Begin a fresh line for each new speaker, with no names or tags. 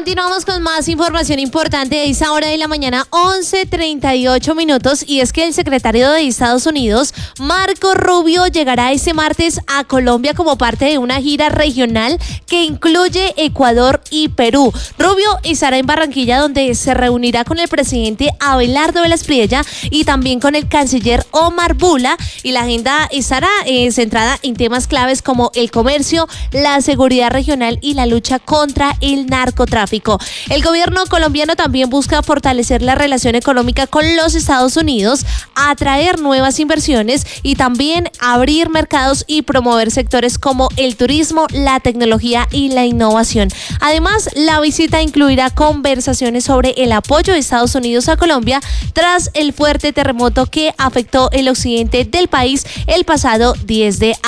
Continuamos con más información importante a esa hora de la mañana, 11:38 minutos, y es que el secretario de Estados Unidos, Marco Rubio, llegará este martes a Colombia como parte de una gira regional que incluye Ecuador y Perú. Rubio estará en Barranquilla, donde se reunirá con el presidente Abelardo Velas Priella y también con el canciller Omar Bula, y la agenda estará centrada en temas claves como el comercio, la seguridad regional y la lucha contra el narcotráfico. El gobierno colombiano también busca fortalecer la relación económica con los Estados Unidos, atraer nuevas inversiones y también abrir mercados y promover sectores como el turismo, la tecnología y la innovación. Además, la visita incluirá conversaciones sobre el apoyo de Estados Unidos a Colombia tras el fuerte terremoto que afectó el occidente del país el pasado 10 de